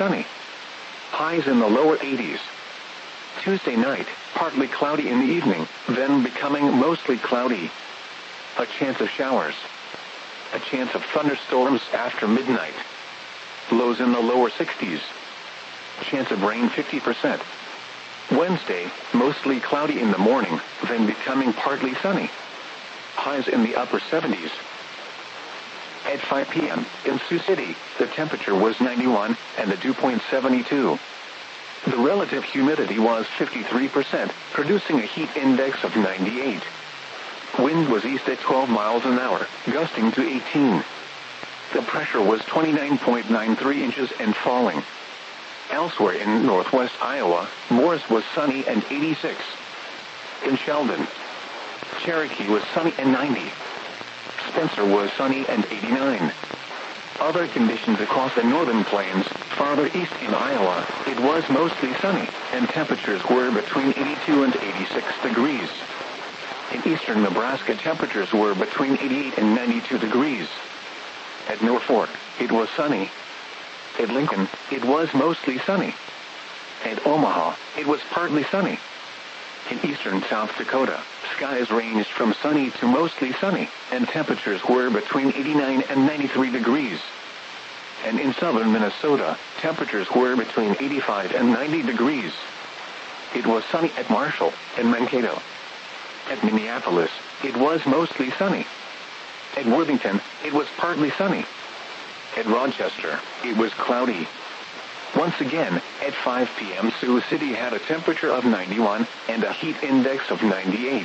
sunny. Highs in the lower 80s. Tuesday night, partly cloudy in the evening, then becoming mostly cloudy. A chance of showers. A chance of thunderstorms after midnight. Lows in the lower 60s. Chance of rain 50%. Wednesday, mostly cloudy in the morning, then becoming partly sunny. Highs in the upper 70s. At 5 p.m., in Sioux City, the temperature was 91, and the dew point 72. The relative humidity was 53%, producing a heat index of 98. Wind was east at 12 miles an hour, gusting to 18. The pressure was 29.93 inches and falling. Elsewhere in northwest Iowa, Morris was sunny and 86. In Sheldon, Cherokee was sunny and 90. Spencer was sunny and 89. Other conditions across the northern plains, farther east in Iowa, it was mostly sunny, and temperatures were between 82 and 86 degrees. In eastern Nebraska, temperatures were between 88 and 92 degrees. At Norfolk, it was sunny. At Lincoln, it was mostly sunny. At Omaha, it was partly sunny. In eastern South Dakota, skies ranged from sunny to mostly sunny, and temperatures were between 89 and 93 degrees. And in southern Minnesota, temperatures were between 85 and 90 degrees. It was sunny at Marshall and Mankato. At Minneapolis, it was mostly sunny. At Worthington, it was partly sunny. At Rochester, it was cloudy. Once again, at 5 p.m. Sioux City had a temperature of 91 and a heat index of 98.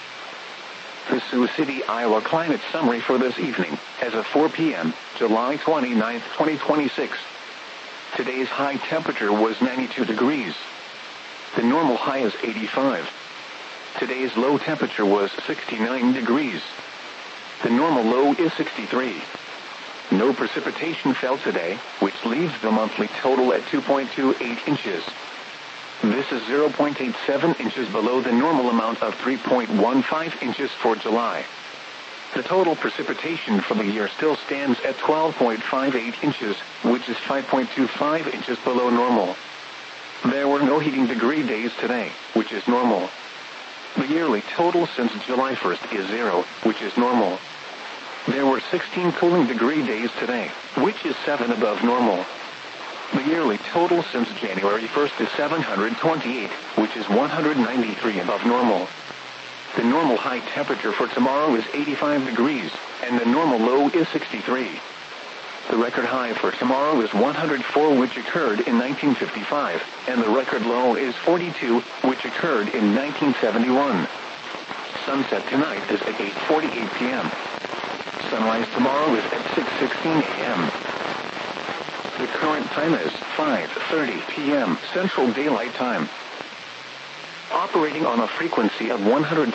The Sioux City, Iowa climate summary for this evening, as of 4 p.m., July 29, 2026. Today's high temperature was 92 degrees. The normal high is 85. Today's low temperature was 69 degrees. The normal low is 63. No precipitation fell today, which leaves the monthly total at 2.28 inches. This is 0.87 inches below the normal amount of 3.15 inches for July. The total precipitation for the year still stands at 12.58 inches, which is 5.25 inches below normal. There were no heating degree days today, which is normal. The yearly total since July 1st is 0, which is normal. There were 16 cooling degree days today, which is 7 above normal. The yearly total since January 1st is 728, which is 193 above normal. The normal high temperature for tomorrow is 85 degrees, and the normal low is 63. The record high for tomorrow is 104, which occurred in 1955, and the record low is 42, which occurred in 1971. Sunset tonight is at 8:48 p.m. Sunrise tomorrow is at 6:16 a.m. The current time is 5:30 p.m. Central Daylight Time. Operating on a frequency of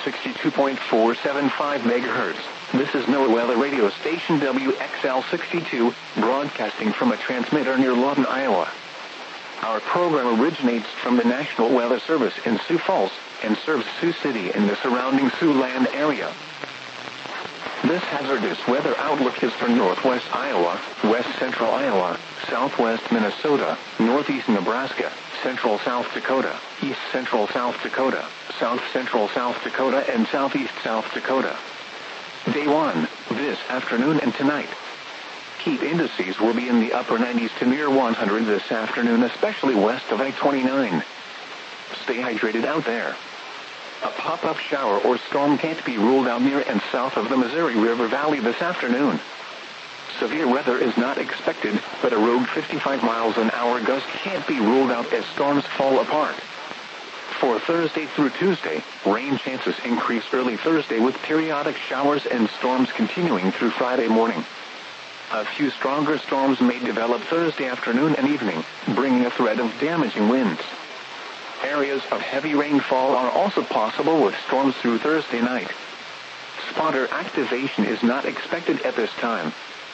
162.475 megahertz, this is NOAA Weather Radio Station WXL62, broadcasting from a transmitter near Lawton, Iowa. Our program originates from the National Weather Service in Sioux Falls and serves Sioux City and the surrounding Siouxland area. This hazardous weather outlook is for northwest Iowa, west central Iowa, southwest Minnesota, northeast Nebraska, central South Dakota, east central South Dakota, south central South Dakota, and southeast South Dakota. Day 1, this afternoon and tonight. Heat indices will be in the upper 90s to near 100 this afternoon, especially west of I-29. Stay hydrated out there. A pop-up shower or storm can't be ruled out near and south of the Missouri River Valley this afternoon. Severe weather is not expected, but a rogue 55 miles an hour gust can't be ruled out as storms fall apart. For Thursday through Tuesday, rain chances increase early Thursday with periodic showers and storms continuing through Friday morning. A few stronger storms may develop Thursday afternoon and evening, bringing a threat of damaging winds. Areas of heavy rainfall are also possible with storms through Thursday night. Spotter activation is not expected at this time.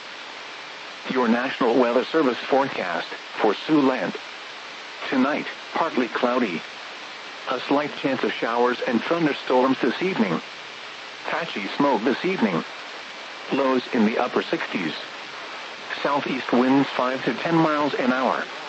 Your National Weather Service forecast for Siouxland. Tonight, partly cloudy. A slight chance of showers and thunderstorms this evening. Patchy smoke this evening. Lows in the upper 60s. Southeast winds 5 to 10 miles an hour.